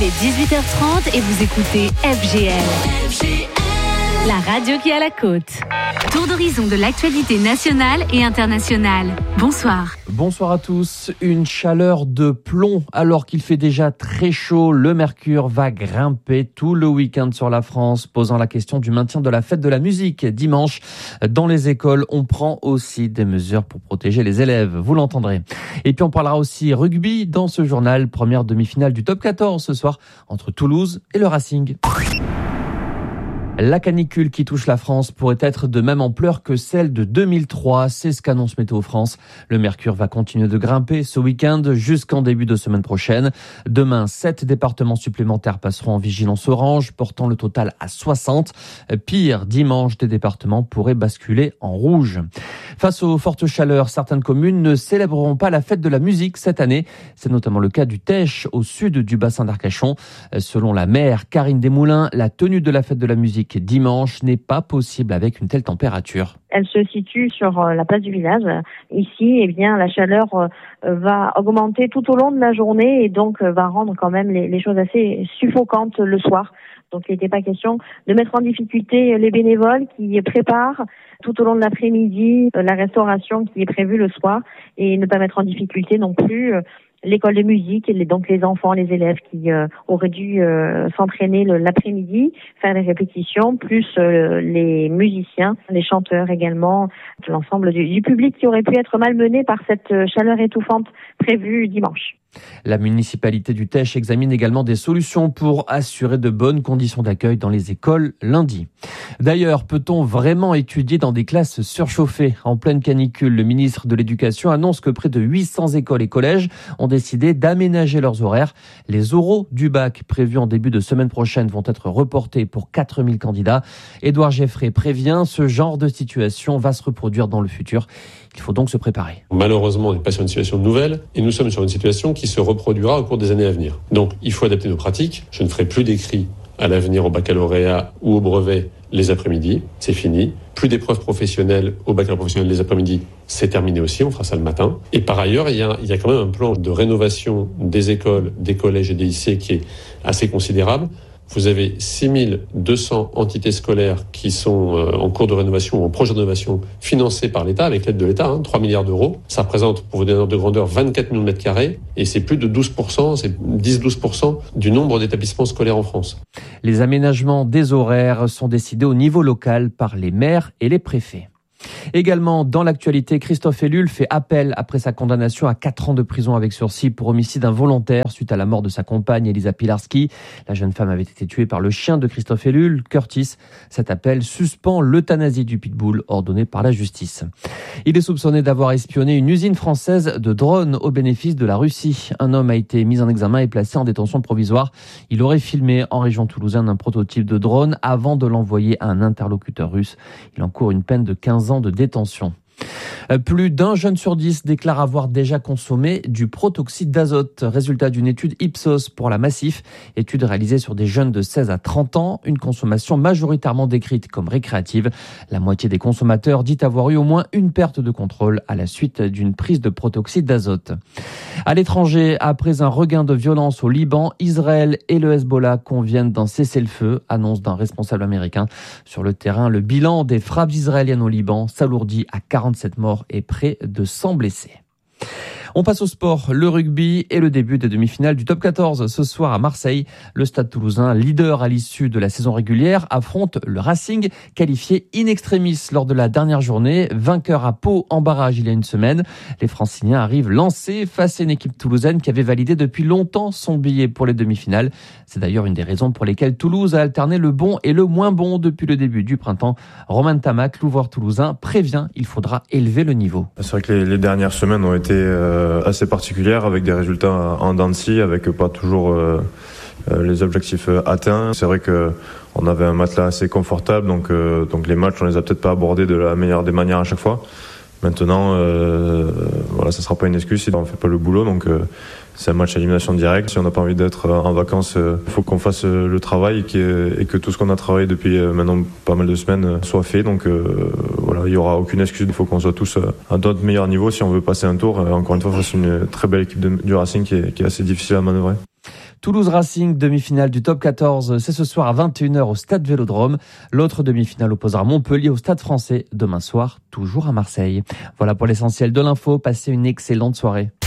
est 18h30 et vous écoutez FGL. La radio qui a la côte. Tour d'horizon de l'actualité nationale et internationale. Bonsoir. Bonsoir à tous. Une chaleur de plomb alors qu'il fait déjà très chaud. Le mercure va grimper tout le week-end sur la France, posant la question du maintien de la fête de la musique dimanche. Dans les écoles, on prend aussi des mesures pour protéger les élèves. Vous l'entendrez. Et puis on parlera aussi rugby dans ce journal. Première demi-finale du top 14 ce soir entre Toulouse et le Racing. La canicule qui touche la France pourrait être de même ampleur que celle de 2003. C'est ce qu'annonce Météo France. Le mercure va continuer de grimper ce week-end jusqu'en début de semaine prochaine. Demain, 7 départements supplémentaires passeront en vigilance orange, portant le total à 60. Pire, dimanche, des départements pourraient basculer en rouge. Face aux fortes chaleurs, certaines communes ne célébreront pas la fête de la musique cette année. C'est notamment le cas du Tech, au sud du bassin d'Arcachon. Selon la maire Karine Desmoulins, la tenue de la fête de la musique dimanche n'est pas possible avec une telle température. Elle se situe sur la place du village. Ici, la chaleur va augmenter tout au long de la journée et donc va rendre quand même les choses assez suffocantes le soir. Donc il n'était pas question de mettre en difficulté les bénévoles qui préparent tout au long de l'après-midi la restauration qui est prévue le soir et ne pas mettre en difficulté non plus l'école de musique et donc les enfants, les élèves qui auraient dû s'entraîner l'après-midi, faire les répétitions, plus les musiciens, les chanteurs également, l'ensemble du public qui aurait pu être malmené par cette chaleur étouffante prévue dimanche. La municipalité du Tech examine également des solutions pour assurer de bonnes conditions d'accueil dans les écoles lundi. D'ailleurs, peut-on vraiment étudier dans des classes surchauffées en pleine canicule ? Le ministre de l'Éducation annonce que près de 800 écoles et collèges ont décidé d'aménager leurs horaires. Les oraux du bac prévus en début de semaine prochaine vont être reportés pour 4000 candidats. Édouard Geffray prévient, ce genre de situation va se reproduire dans le futur. Il faut donc se préparer. Malheureusement, on n'est pas sur une situation nouvelle et nous sommes sur une situation qui se reproduira au cours des années à venir. Donc, il faut adapter nos pratiques. Je ne ferai plus d'écrits à l'avenir au baccalauréat ou au brevet les après-midi. C'est fini. Plus d'épreuves professionnelles au baccalauréat professionnel les après-midi. C'est terminé aussi. On fera ça le matin. Et par ailleurs, il y a quand même un plan de rénovation des écoles, des collèges et des lycées qui est assez considérable. Vous avez 6200 entités scolaires qui sont en cours de rénovation ou en projet de rénovation financées par l'État, avec l'aide de l'État, 3 milliards d'euros. Ça représente, pour vous donner un ordre de grandeur, 24 millions de mètres carrés et c'est plus de 12%, c'est 10-12% du nombre d'établissements scolaires en France. Les aménagements des horaires sont décidés au niveau local par les maires et les préfets. Également, dans l'actualité, Christophe Ellul fait appel après sa condamnation à 4 ans de prison avec sursis pour homicide involontaire suite à la mort de sa compagne Elisa Pilarski. La jeune femme avait été tuée par le chien de Christophe Ellul, Curtis. Cet appel suspend l'euthanasie du pitbull ordonnée par la justice. Il est soupçonné d'avoir espionné une usine française de drones au bénéfice de la Russie. Un homme a été mis en examen et placé en détention provisoire. Il aurait filmé en région toulousaine un prototype de drone avant de l'envoyer à un interlocuteur russe. Il encourt une peine de 15 ans de détention. Plus d'un jeune sur 10 déclare avoir déjà consommé du protoxyde d'azote. Résultat d'une étude Ipsos pour la Massif, étude réalisée sur des jeunes de 16 à 30 ans, une consommation majoritairement décrite comme récréative. La moitié des consommateurs dit avoir eu au moins une perte de contrôle à la suite d'une prise de protoxyde d'azote. À l'étranger, après un regain de violence au Liban, Israël et le Hezbollah conviennent d'un cessez-le-feu, annonce d'un responsable américain. Sur le terrain, le bilan des frappes israéliennes au Liban s'alourdit à 47 morts et près de 100 blessés. On passe au sport, le rugby et le début des demi-finales du top 14. Ce soir à Marseille, le Stade Toulousain, leader à l'issue de la saison régulière, affronte le Racing, qualifié in extremis lors de la dernière journée, vainqueur à Pau en barrage il y a une semaine. Les Franciliens arrivent lancés face à une équipe toulousaine qui avait validé depuis longtemps son billet pour les demi-finales. C'est d'ailleurs une des raisons pour lesquelles Toulouse a alterné le bon et le moins bon depuis le début du printemps. Romain Tamac, l'ouvreur toulousain, prévient il faudra élever le niveau. C'est vrai que les dernières semaines ont été assez particulière avec des résultats en dents de scie, avec pas toujours les objectifs atteints. C'est vrai que on avait un matelas assez confortable, donc les matchs on les a peut-être pas abordés de la meilleure des manières à chaque fois. Maintenant, ça sera pas une excuse si on fait pas le boulot, donc c'est un match à élimination directe. Si on n'a pas envie d'être en vacances, il faut qu'on fasse le travail et que tout ce qu'on a travaillé depuis maintenant pas mal de semaines soit fait. Donc il y aura aucune excuse. Il faut qu'on soit tous à notre meilleur niveau si on veut passer un tour. Encore une fois, face à une très belle équipe du Racing qui est assez difficile à manœuvrer. Toulouse Racing, demi-finale du top 14, c'est ce soir à 21h au Stade Vélodrome. L'autre demi-finale opposera Montpellier au Stade Français demain soir, toujours à Marseille. Voilà pour l'essentiel de l'info. Passez une excellente soirée.